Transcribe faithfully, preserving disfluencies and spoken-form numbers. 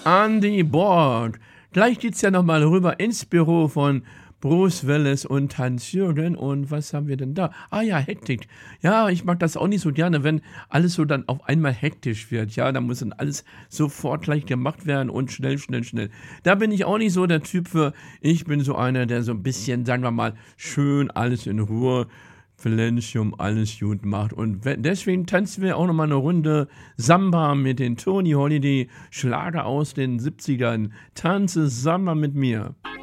an die Bord. Gleich geht's ja nochmal rüber ins Büro von Bruce Willis und Hans-Jürgen. Und was haben wir denn da? Ah ja, Hektik. Ja, ich mag das auch nicht so gerne, wenn alles so dann auf einmal hektisch wird. Ja, da muss dann alles sofort gleich gemacht werden und schnell, schnell, schnell. Da bin ich auch nicht so der Typ für. Ich bin so einer, der so ein bisschen, sagen wir mal, schön alles in Ruhe, Flensium, alles gut macht. Und deswegen tanzen wir auch nochmal eine Runde Samba mit den Tony Holiday, Schlager aus den siebzigern. Tanze Samba mit mir.